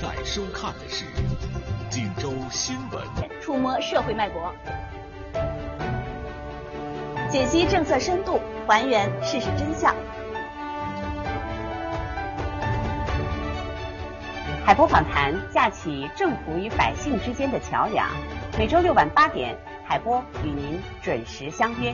在收看的是锦州新闻， 触摸社会脉搏，解析政策深度，还原事实真相。海波访谈架起政府与百姓之间的桥梁，每周6晚8点，海波与您准时相约。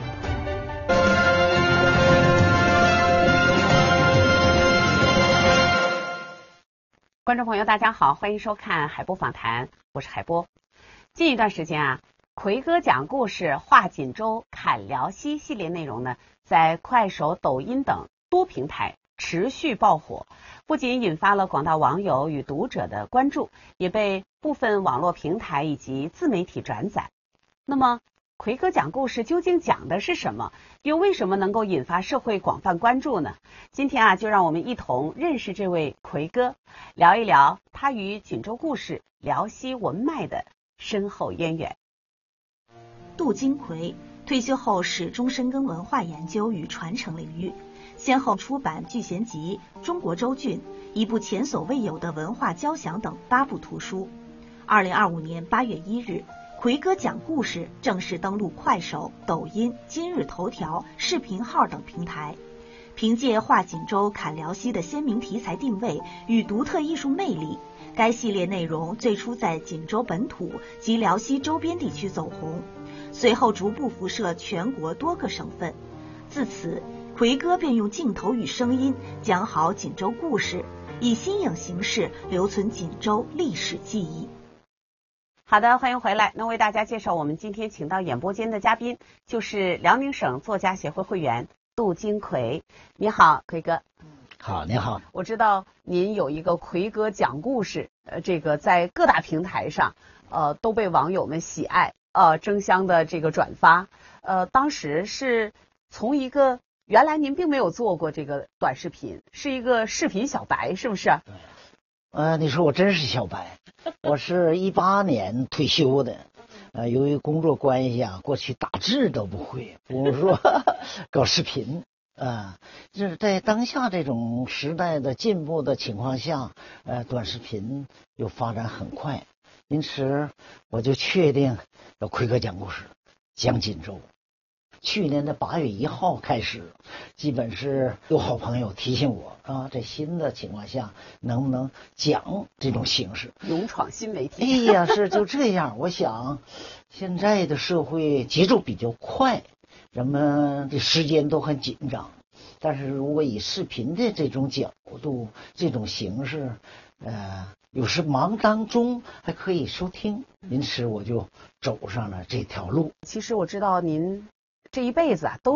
观众朋友，大家好，欢迎收看海波访谈，我是海波。近一段时间奎哥讲故事话锦州侃辽西系列内容呢，在快手、抖音等多平台持续爆火，不仅引发了广大网友与读者的关注，也被部分网络平台以及自媒体转载。那么奎哥讲故事究竟讲的是什么？又为什么能够引发社会广泛关注呢？今天就让我们一同认识这位奎哥，聊一聊他与锦州故事、辽西文脉的深厚渊源。 杜金奎退休后始终深耕文化研究与传承领域，先后出版《聚贤集》《中国州郡》一部前所未有的文化交响等8部图书。2025年8月1日，奎哥讲故事正式登陆快手、抖音、今日头条、视频号等平台。凭借话锦州侃辽西的鲜明题材定位与独特艺术魅力，该系列内容最初在锦州本土及辽西周边地区走红，随后逐步辐射全国多个省份。自此，奎哥便用镜头与声音讲好锦州故事，以新颖形式留存锦州历史记忆。 好的，欢迎回来。那为大家介绍我们今天请到演播间的嘉宾，就是辽宁省作家协会会员杜金奎。你好，奎哥。 好，你好。 我知道您有一个奎哥讲故事，这个在各大平台上，都被网友们喜爱，争相的这个转发。当时是从一个原来您并没有做过这个短视频，是一个视频小白，是不是？ 对。你说我真是小白，我是18年退休的，由于工作关系过去打字都不会，不是说搞视频。就是在当下这种时代的进步的情况下，短视频又发展很快，因此我就确定要奎哥讲故事，讲锦州。去年的8月1号开始，基本是有好朋友提醒我在新的情况下能不能讲这种形式， 勇闯新媒体。 哎呀，是就这样。我想现在的社会节奏比较快，人们的时间都很紧张，但是如果以视频的这种角度、这种形式，有时忙当中还可以收听，因此我就走上了这条路。 其实我知道您这一辈子都